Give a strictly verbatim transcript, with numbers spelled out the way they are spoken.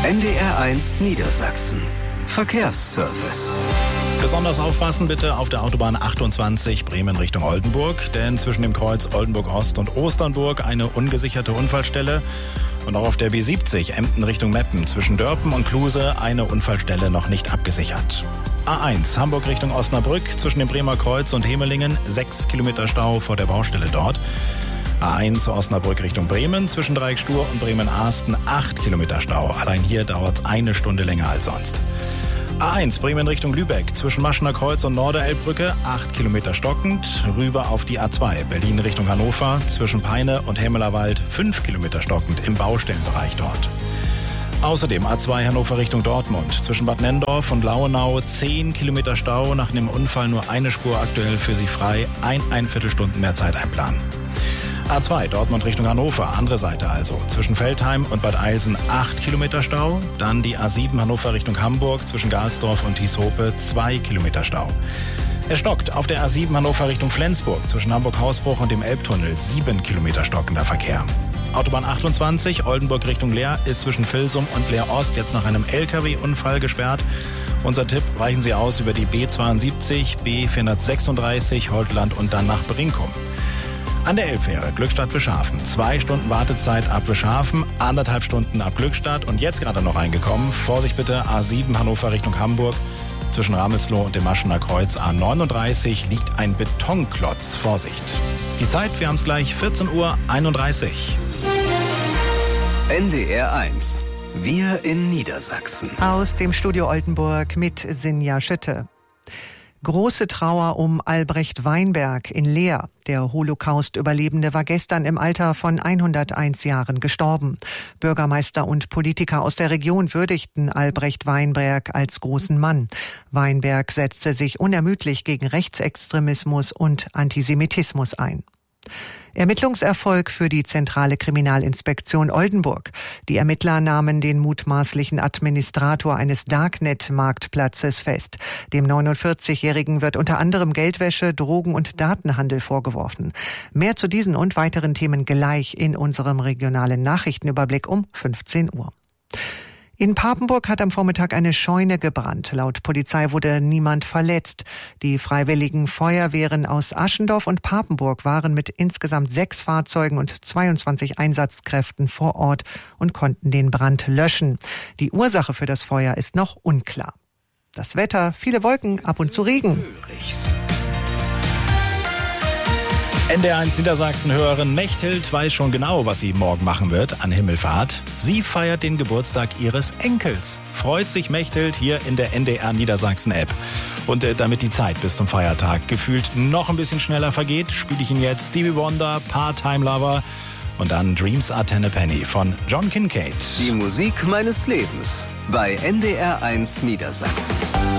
N D R eins Niedersachsen. Verkehrsservice. Besonders aufpassen bitte auf der Autobahn achtundzwanzig Bremen Richtung Oldenburg, denn zwischen dem Kreuz Oldenburg-Ost und Osternburg eine ungesicherte Unfallstelle. Und auch auf der B siebzig Emden Richtung Meppen zwischen Dörpen und Kluse eine Unfallstelle noch nicht abgesichert. A eins Hamburg Richtung Osnabrück zwischen dem Bremer Kreuz und Hemelingen, sechs Kilometer Stau vor der Baustelle dort. A eins Osnabrück Richtung Bremen zwischen Dreieckstuhr und Bremen-Ahsten, acht Kilometer Stau. Allein hier dauert es eine Stunde länger als sonst. A eins Bremen Richtung Lübeck zwischen Maschener Kreuz und Norderelbbrücke, acht Kilometer stockend. Rüber auf die A zwei Berlin Richtung Hannover zwischen Peine und Hemmelerwald, fünf Kilometer stockend im Baustellenbereich dort. Außerdem A zwei Hannover Richtung Dortmund zwischen Bad Nenndorf und Lauenau, zehn Kilometer Stau. Nach einem Unfall nur eine Spur aktuell für Sie frei. Ein, ein Viertelstunden mehr Zeit einplanen. A zwei Dortmund Richtung Hannover, andere Seite also. Zwischen Veltheim und Bad Eilsen acht Kilometer Stau. Dann die A sieben Hannover Richtung Hamburg zwischen Galsdorf und Thieshope, zwei Kilometer Stau. Es stockt auf der A sieben Hannover Richtung Flensburg zwischen Hamburg-Hausbruch und dem Elbtunnel, sieben Kilometer stockender Verkehr. Autobahn achtundzwanzig Oldenburg Richtung Leer ist zwischen Vilsum und Leer-Ost jetzt nach einem L K W-Unfall gesperrt. Unser Tipp, weichen Sie aus über die B zweiundsiebzig, B vierhundertsechsunddreißig, Holtland und dann nach Brinkum. An der Elbfähre Glückstadt-Bischhafen. Zwei Stunden Wartezeit ab Bischhafen, anderthalb Stunden ab Glückstadt und jetzt gerade noch reingekommen. Vorsicht bitte, A sieben Hannover Richtung Hamburg. Zwischen Ramelsloh und dem Maschener Kreuz A neununddreißig liegt ein Betonklotz. Vorsicht. Die Zeit, wir haben es gleich, vierzehn Uhr einunddreißig. N D R eins. Wir in Niedersachsen. Aus dem Studio Oldenburg mit Sinja Schütte. Große Trauer um Albrecht Weinberg in Leer. Der Holocaust-Überlebende war gestern im Alter von hunderteins Jahren gestorben. Bürgermeister und Politiker aus der Region würdigten Albrecht Weinberg als großen Mann. Weinberg setzte sich unermüdlich gegen Rechtsextremismus und Antisemitismus ein. Ermittlungserfolg für die Zentrale Kriminalinspektion Oldenburg. Die Ermittler nahmen den mutmaßlichen Administrator eines Darknet-Marktplatzes fest. Dem neunundvierzigjährigen wird unter anderem Geldwäsche, Drogen- und Datenhandel vorgeworfen. Mehr zu diesen und weiteren Themen gleich in unserem regionalen Nachrichtenüberblick um fünfzehn Uhr. In Papenburg hat am Vormittag eine Scheune gebrannt. Laut Polizei wurde niemand verletzt. Die freiwilligen Feuerwehren aus Aschendorf und Papenburg waren mit insgesamt sechs Fahrzeugen und zweiundzwanzig Einsatzkräften vor Ort und konnten den Brand löschen. Die Ursache für das Feuer ist noch unklar. Das Wetter, viele Wolken, ab und zu Regen. N D R eins Niedersachsen-Hörerin Mechthild weiß schon genau, was sie morgen machen wird an Himmelfahrt. Sie feiert den Geburtstag ihres Enkels. Freut sich Mechthild hier in der N D R Niedersachsen-App. Und äh, damit die Zeit bis zum Feiertag gefühlt noch ein bisschen schneller vergeht, spiele ich Ihnen jetzt Stevie Wonder, Part-Time Lover und dann Dreams Are Ten a Penny von John Kincaid. Die Musik meines Lebens bei N D R eins Niedersachsen.